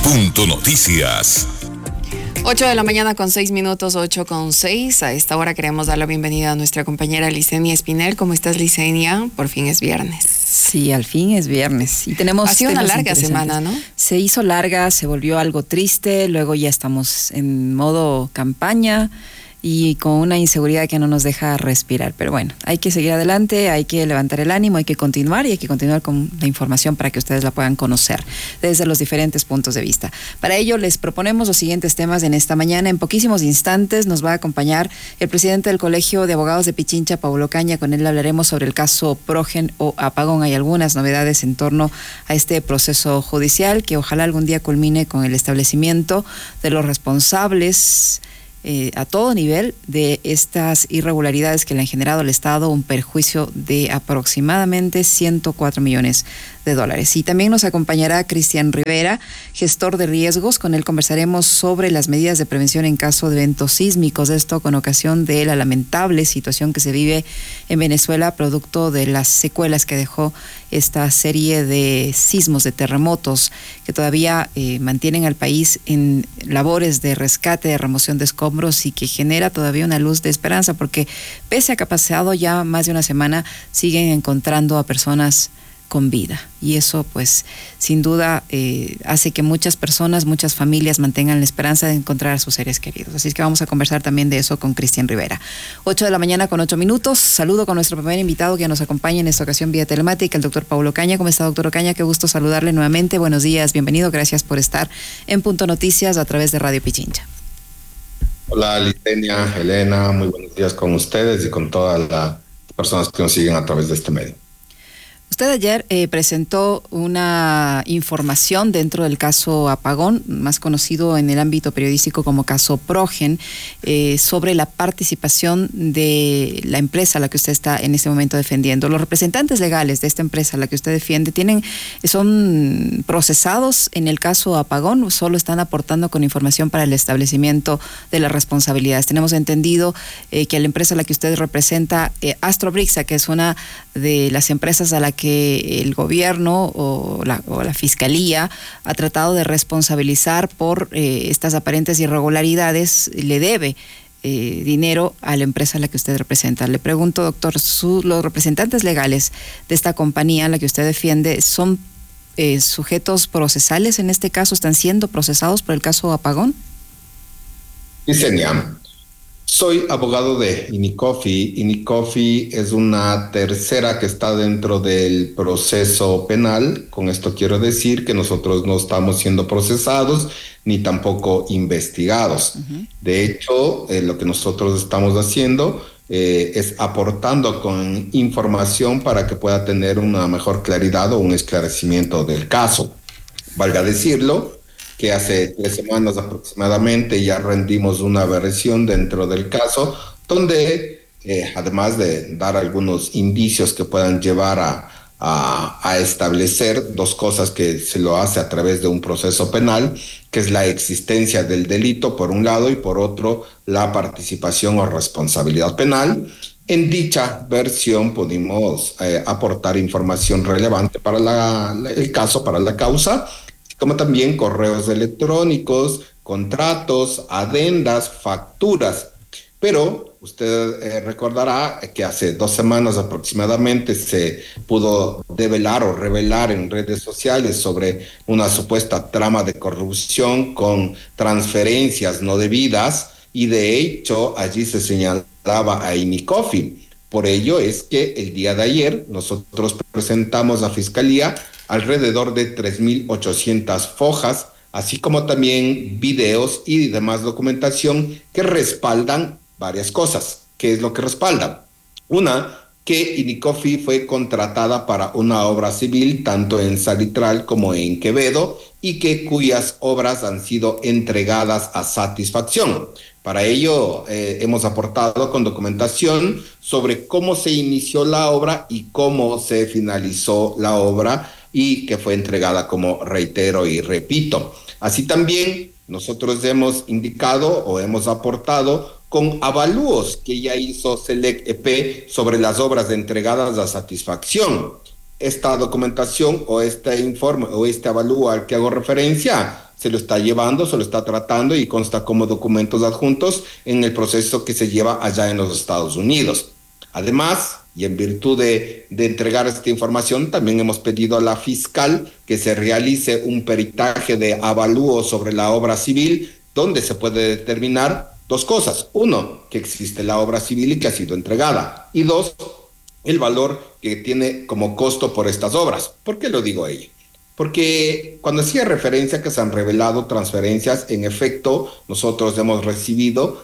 Punto Noticias. 8 de la mañana con 6 minutos, 8:06. A esta hora queremos dar la bienvenida a nuestra compañera Licenia Espinel. ¿Cómo estás, Licenia? Por fin es viernes. Sí, al fin es viernes. Y tenemos ha sido una larga semana, ¿no? Se hizo larga, se volvió algo triste, luego ya estamos en modo campaña y con una inseguridad que no nos deja respirar. Pero bueno, hay que seguir adelante, hay que levantar el ánimo, hay que continuar y hay que continuar con la información para que ustedes la puedan conocer desde los diferentes puntos de vista. Para ello les proponemos los siguientes temas en esta mañana. En poquísimos instantes nos va a acompañar el presidente del Colegio de Abogados de Pichincha, Paulo Ocaña. Con él hablaremos sobre el caso Progen o Apagón. Hay algunas novedades en torno a este proceso judicial que ojalá algún día culmine con el establecimiento de los responsables a todo nivel de estas irregularidades que le han generado al Estado un perjuicio de aproximadamente 104 millones de dólares. Y también nos acompañará Cristian Rivera, gestor de riesgos. Con él conversaremos sobre las medidas de prevención en caso de eventos sísmicos. Esto con ocasión de la lamentable situación que se vive en Venezuela, producto de las secuelas que dejó esta serie de sismos, de terremotos, que todavía mantienen al país en labores de rescate, de remoción de escombros y que genera todavía una luz de esperanza, porque pese a que ha pasado ya más de una semana, siguen encontrando a personas con vida. Y eso, pues, sin duda hace que muchas personas, muchas familias mantengan la esperanza de encontrar a sus seres queridos. Así es que vamos a conversar también de eso con Cristian Rivera. 8 de la mañana con 8 minutos. Saludo con nuestro primer invitado que nos acompaña en esta ocasión vía telemática, el doctor Paulo Ocaña. ¿Cómo está, doctor Ocaña? Qué gusto saludarle nuevamente. Buenos días, bienvenido. Gracias por estar en Punto Noticias a través de Radio Pichincha. Hola, Licenia, Elena, muy buenos días con ustedes y con todas las personas que nos siguen a través de este medio. Usted ayer presentó una información dentro del caso Apagón, más conocido en el ámbito periodístico como caso Progen, sobre la participación de la empresa a la que usted está en este momento defendiendo. Los representantes legales de esta empresa a la que usted defiende son procesados en el caso Apagón, o solo están aportando con información para el establecimiento de las responsabilidades. Tenemos entendido que a la empresa a la que usted representa, Astrobrixa, que es una de las empresas a la que el gobierno o la fiscalía ha tratado de responsabilizar por estas aparentes irregularidades, le debe dinero a la empresa a la que usted representa. Le pregunto, doctor, los representantes legales de esta compañía a la que usted defiende son sujetos procesales en este caso, están siendo procesados por el caso Apagón. Sí, señor. Soy abogado de Inicofi. Inicofi es una tercera que está dentro del proceso penal. Con esto quiero decir que nosotros no estamos siendo procesados ni tampoco investigados. De hecho, lo que nosotros estamos haciendo es aportando con información para que pueda tener una mejor claridad o un esclarecimiento del caso. Valga decirlo, que hace 3 semanas aproximadamente ya rendimos una versión dentro del caso, donde además de dar algunos indicios que puedan llevar a establecer 2 cosas que se lo hace a través de un proceso penal, que es la existencia del delito por un lado y por otro la participación o responsabilidad penal. En dicha versión pudimos aportar información relevante para el caso, para la causa, como también correos electrónicos, contratos, adendas, facturas. Pero usted recordará que hace 2 semanas aproximadamente se pudo develar o revelar en redes sociales sobre una supuesta trama de corrupción con transferencias no debidas, y de hecho allí se señalaba a Inicofi. Por ello es que el día de ayer nosotros presentamos a Fiscalía alrededor de 3.800 fojas, así como también videos y demás documentación que respaldan varias cosas. ¿Qué es lo que respaldan? Una, que Inicofi fue contratada para una obra civil tanto en Salitral como en Quevedo y cuyas obras han sido entregadas a satisfacción. Para ello hemos aportado con documentación sobre cómo se inició la obra y cómo se finalizó la obra y que fue entregada, como reitero y repito. Así también nosotros hemos indicado o hemos aportado con avalúos que ya hizo Select EP sobre las obras entregadas a satisfacción. esta documentación o este informe o este avalúo al que hago referencia se lo está llevando, se lo está tratando y consta como documentos adjuntos en el proceso que se lleva allá en los Estados Unidos. Además, y en virtud de entregar esta información, también hemos pedido a la fiscal que se realice un peritaje de avalúo sobre la obra civil, donde se puede determinar dos cosas. Uno, que existe la obra civil y que ha sido entregada. Y dos, el valor que tiene como costo por estas obras. ¿Por qué lo digo ello? Porque cuando hacía referencia a que se han revelado transferencias, en efecto, nosotros hemos recibido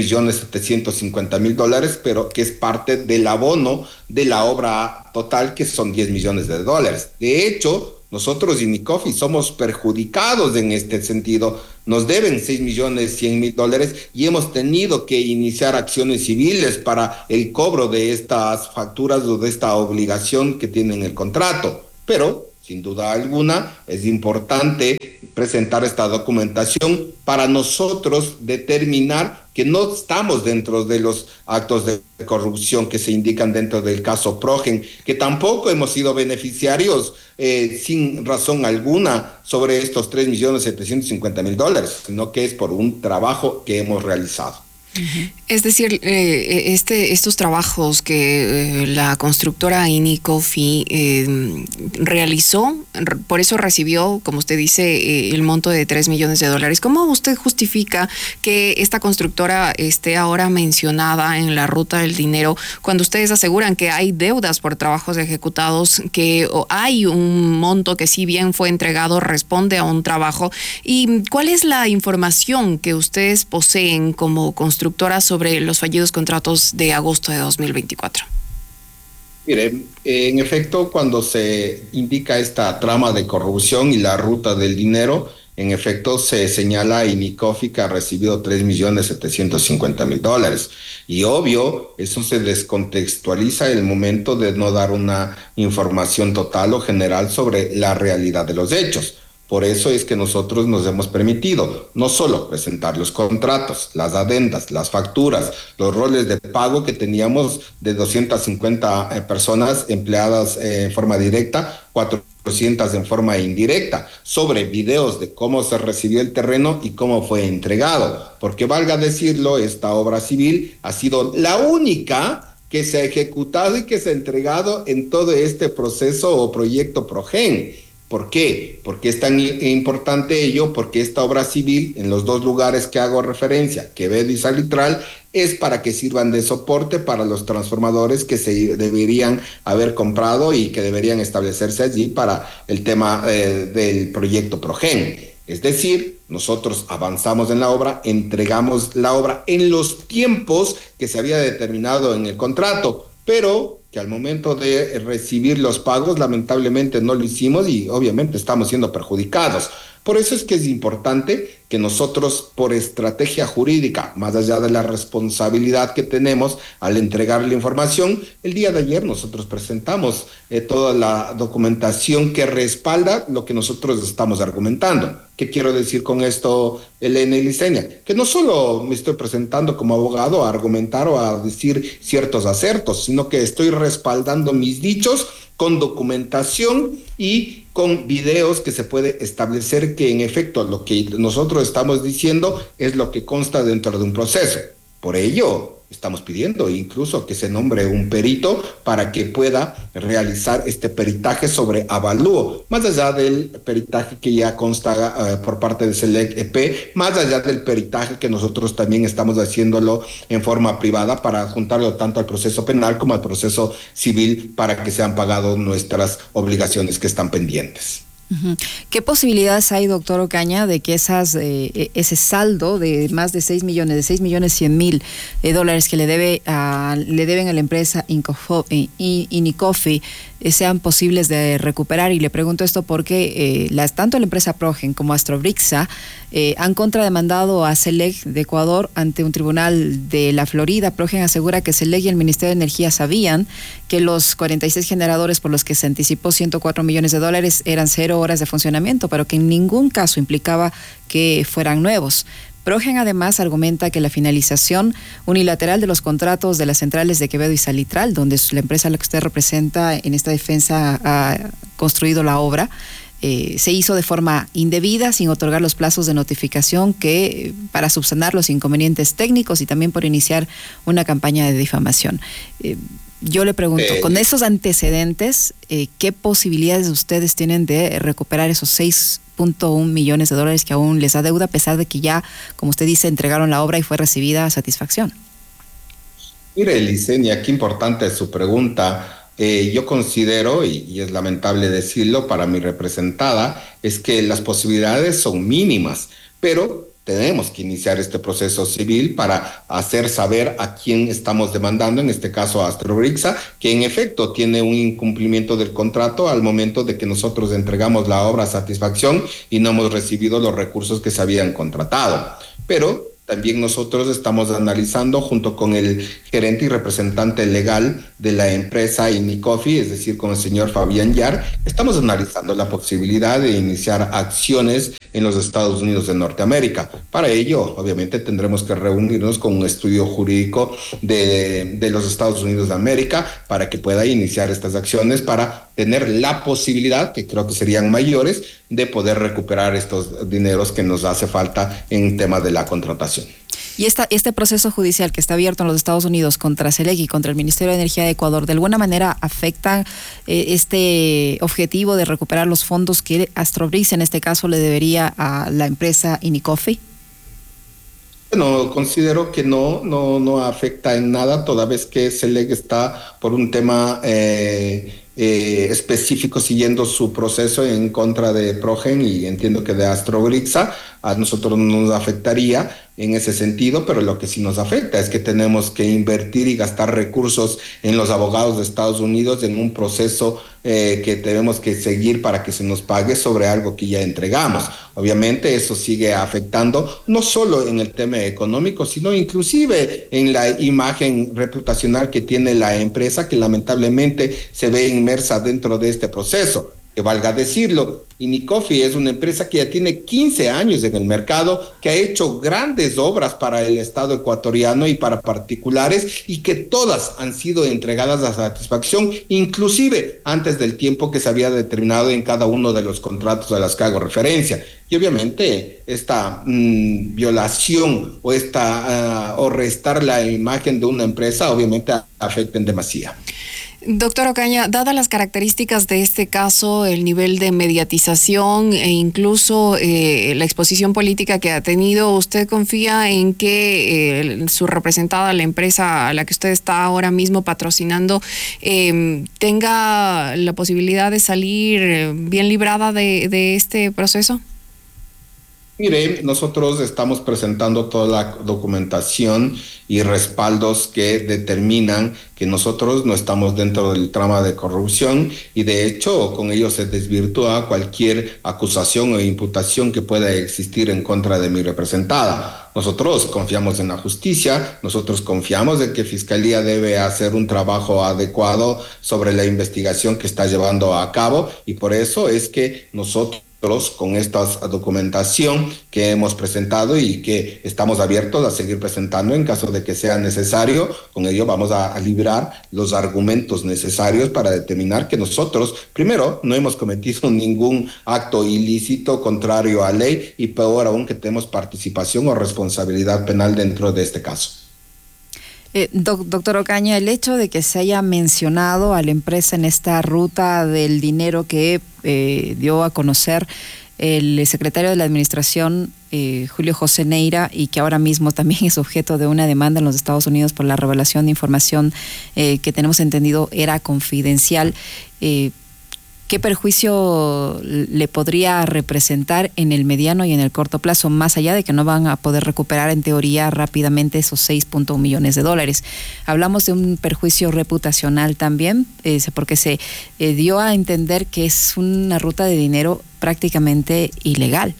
$3.750.000, pero que es parte del abono de la obra total, que son $10 millones. De hecho, nosotros y Inicofi somos perjudicados en este sentido. Nos deben $6.100.000 y hemos tenido que iniciar acciones civiles para el cobro de estas facturas o de esta obligación que tienen el contrato. Pero sin duda alguna, es importante presentar esta documentación para nosotros determinar que no estamos dentro de los actos de corrupción que se indican dentro del caso Progen, que tampoco hemos sido beneficiarios sin razón alguna sobre estos $3.750.000, sino que es por un trabajo que hemos realizado. Es decir, estos trabajos que la constructora Inicofi realizó, por eso recibió, como usted dice, el monto de $3 millones. ¿Cómo usted justifica que esta constructora esté ahora mencionada en la ruta del dinero cuando ustedes aseguran que hay deudas por trabajos ejecutados, que hay un monto que si bien fue entregado responde a un trabajo? ¿Y cuál es la información que ustedes poseen como constructora sobre los fallidos contratos de agosto de 2024? Mire, en efecto, cuando se indica esta trama de corrupción y la ruta del dinero, en efecto se señala a Inicofi que ha recibido $3.750.000. Y obvio, eso se descontextualiza el momento de no dar una información total o general sobre la realidad de los hechos. Por eso es que nosotros nos hemos permitido no solo presentar los contratos, las adendas, las facturas, los roles de pago que teníamos de 250 personas empleadas en forma directa, 400 en forma indirecta, sobre videos de cómo se recibió el terreno y cómo fue entregado. Porque valga decirlo, esta obra civil ha sido la única que se ha ejecutado y que se ha entregado en todo este proceso o proyecto Progen. ¿Por qué? Porque es tan importante ello, porque esta obra civil, en los dos lugares que hago referencia, Quevedo y Salitral, es para que sirvan de soporte para los transformadores que se deberían haber comprado y que deberían establecerse allí para el tema del proyecto Progen. Es decir, nosotros avanzamos en la obra, entregamos la obra en los tiempos que se había determinado en el contrato, pero que al momento de recibir los pagos lamentablemente no lo hicimos y obviamente estamos siendo perjudicados. Por eso es que es importante que nosotros, por estrategia jurídica, más allá de la responsabilidad que tenemos al entregar la información, el día de ayer nosotros presentamos toda la documentación que respalda lo que nosotros estamos argumentando. ¿Qué quiero decir con esto, Elena y Licenia? Que no solo me estoy presentando como abogado a argumentar o a decir ciertos acertos, sino que estoy respaldando mis dichos con documentación y con videos que se puede establecer que en efecto lo que nosotros estamos diciendo es lo que consta dentro de un proceso. Por ello, estamos pidiendo incluso que se nombre un perito para que pueda realizar este peritaje sobre avalúo, más allá del peritaje que ya consta por parte de Select EP, más allá del peritaje que nosotros también estamos haciéndolo en forma privada para juntarlo tanto al proceso penal como al proceso civil para que sean pagadas nuestras obligaciones que están pendientes. ¿Qué posibilidades hay, doctor Ocaña, de que ese saldo de más de $6 millones, de $6.100.000 que le deben a la empresa Inicofi sean posibles de recuperar? Y le pregunto esto porque tanto la empresa Progen como Astrobrixa han contrademandado a Select de Ecuador ante un tribunal de la Florida. Progen asegura que Select y el Ministerio de Energía sabían que los 46 generadores por los que se anticipó $104 millones eran 0 horas de funcionamiento, pero que en ningún caso implicaba que fueran nuevos. Progen además argumenta que la finalización unilateral de los contratos de las centrales de Quevedo y Salitral, donde la empresa a la que usted representa en esta defensa ha construido la obra, se hizo de forma indebida, sin otorgar los plazos de notificación para subsanar los inconvenientes técnicos y también por iniciar una campaña de difamación. Yo le pregunto, con esos antecedentes, ¿qué posibilidades ustedes tienen de recuperar esos 6.1 millones de dólares que aún les da deuda, a pesar de que ya, como usted dice, entregaron la obra y fue recibida a satisfacción? Mire, Licenia, qué importante es su pregunta. Yo considero, y es lamentable decirlo para mi representada, es que las posibilidades son mínimas, pero tenemos que iniciar este proceso civil para hacer saber a quién estamos demandando, en este caso a Astrobrixa, que en efecto tiene un incumplimiento del contrato al momento de que nosotros entregamos la obra a satisfacción y no hemos recibido los recursos que se habían contratado. Pero también nosotros estamos analizando junto con el gerente y representante legal de la empresa Inicofi, es decir, con el señor Fabián Yar, estamos analizando la posibilidad de iniciar acciones en los Estados Unidos de Norteamérica. Para ello, obviamente, tendremos que reunirnos con un estudio jurídico de los Estados Unidos de América para que pueda iniciar estas acciones para tener la posibilidad, que creo que serían mayores, de poder recuperar estos dineros que nos hace falta en temas de la contratación. Y este proceso judicial que está abierto en los Estados Unidos contra CELEC y contra el Ministerio de Energía de Ecuador, ¿de alguna manera afecta este objetivo de recuperar los fondos que Astrobrixa en este caso le debería a la empresa Inicofi? Bueno, considero que no afecta en nada, toda vez que CELEC está por un tema específico siguiendo su proceso en contra de Progen y entiendo que de Astrobrixa. A nosotros no nos afectaría en ese sentido, pero lo que sí nos afecta es que tenemos que invertir y gastar recursos en los abogados de Estados Unidos en un proceso que tenemos que seguir para que se nos pague sobre algo que ya entregamos. Obviamente eso sigue afectando no solo en el tema económico, sino inclusive en la imagen reputacional que tiene la empresa, que lamentablemente se ve inmersa dentro de este proceso. Que valga decirlo, Inicofi es una empresa que ya tiene 15 años en el mercado, que ha hecho grandes obras para el Estado ecuatoriano y para particulares, y que todas han sido entregadas a satisfacción, inclusive antes del tiempo que se había determinado en cada uno de los contratos a los que hago referencia. Y obviamente esta violación o restar la imagen de una empresa obviamente afecten demasiado. Doctor Ocaña, dadas las características de este caso, el nivel de mediatización e incluso la exposición política que ha tenido, ¿usted confía en que su representada, la empresa a la que usted está ahora mismo patrocinando, tenga la posibilidad de salir bien librada de este proceso? Mire, nosotros estamos presentando toda la documentación y respaldos que determinan que nosotros no estamos dentro del trama de corrupción y de hecho con ello se desvirtúa cualquier acusación o imputación que pueda existir en contra de mi representada. Nosotros confiamos en la justicia, nosotros confiamos en que Fiscalía debe hacer un trabajo adecuado sobre la investigación que está llevando a cabo y por eso es que nosotros con esta documentación que hemos presentado y que estamos abiertos a seguir presentando en caso de que sea necesario, con ello vamos a librar los argumentos necesarios para determinar que nosotros, primero, no hemos cometido ningún acto ilícito contrario a ley y peor aún que tenemos participación o responsabilidad penal dentro de este caso. Doctor Ocaña, el hecho de que se haya mencionado a la empresa en esta ruta del dinero que dio a conocer el secretario de la Administración, Julio José Neira, y que ahora mismo también es objeto de una demanda en los Estados Unidos por la revelación de información que tenemos entendido era confidencial, ¿qué perjuicio le podría representar en el mediano y en el corto plazo, más allá de que no van a poder recuperar en teoría rápidamente esos 6.1 millones de dólares? Hablamos de un perjuicio reputacional también, porque se dio a entender que es una ruta de dinero prácticamente ilegal.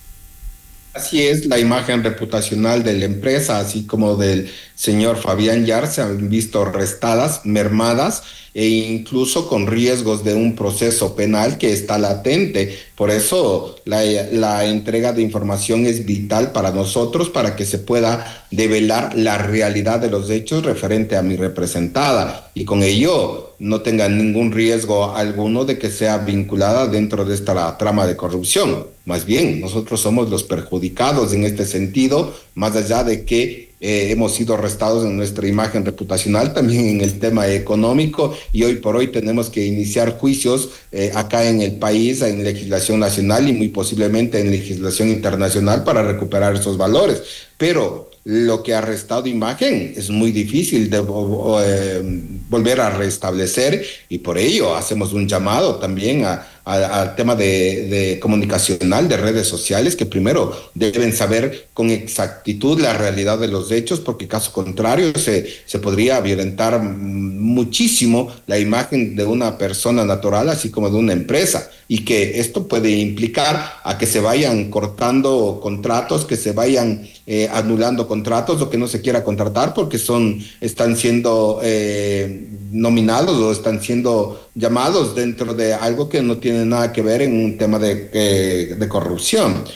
Así es, la imagen reputacional de la empresa, así como del señor Fabián Yar, se han visto restadas, mermadas, e incluso con riesgos de un proceso penal que está latente. Por eso la entrega de información es vital para nosotros, para que se pueda develar la realidad de los hechos referente a mi representada y con ello no tenga ningún riesgo alguno de que sea vinculada dentro de esta trama de corrupción. Más bien, nosotros somos los perjudicados en este sentido, más allá de que hemos sido arrestados en nuestra imagen reputacional, también en el tema económico, y hoy por hoy tenemos que iniciar juicios acá en el país, en legislación nacional y muy posiblemente en legislación internacional para recuperar esos valores. Pero lo que ha restado imagen es muy difícil de volver a restablecer, y por ello hacemos un llamado también al tema de comunicacional, de redes sociales, que primero deben saber con exactitud la realidad de los hechos, porque caso contrario se podría violentar muchísimo la imagen de una persona natural, así como de una empresa, y que esto puede implicar a que se vayan cortando contratos, que se vayan anulando contratos, o que no se quiera contratar porque están siendo nominados o están siendo llamados dentro de algo que no tiene nada que ver en un tema de corrupción.